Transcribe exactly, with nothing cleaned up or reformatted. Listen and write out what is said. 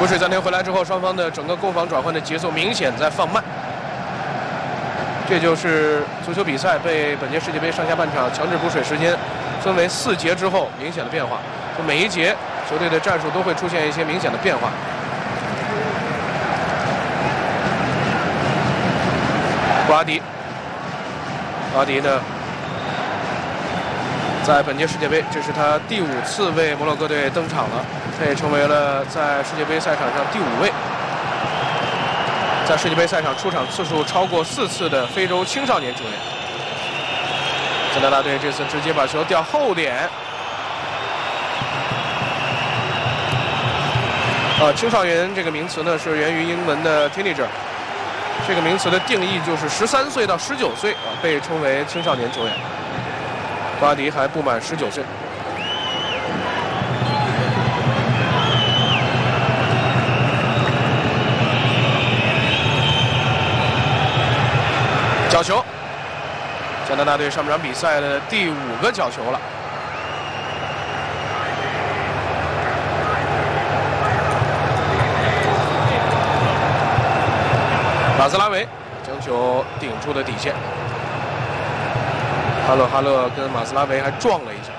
补水暂停回来之后，双方的整个攻防转换的节奏明显在放慢。这就是足球比赛被本届世界杯上下半场强制补水时间分为四节之后明显的变化。就每一节球队的战术都会出现一些明显的变化。布拉迪，布拉迪呢，在本届世界杯这是他第五次为摩洛哥队登场了，这也成为了在世界杯赛场上第五位在世界杯赛场出场次数超过四次的非洲青少年球员。加拿大队这次直接把球吊后点。啊，青少年这个名词呢是源于英文的 teenager， 这个名词的定义就是十三岁到十九岁啊，被称为青少年球员。布拉迪还不满十九岁。角球，加拿大队上半场比赛的第五个角球了。马兹拉维将球顶出了底线，哈勒哈勒跟马斯拉维还撞了一下。